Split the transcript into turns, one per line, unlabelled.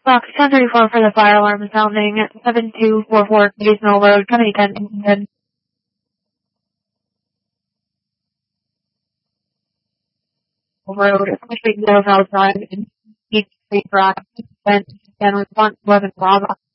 Box 1034 for the fire alarm is sounding at 7244 Case Mill Road, County 10. Road, especially those outside in East Street Drive, and response 11 Bravo.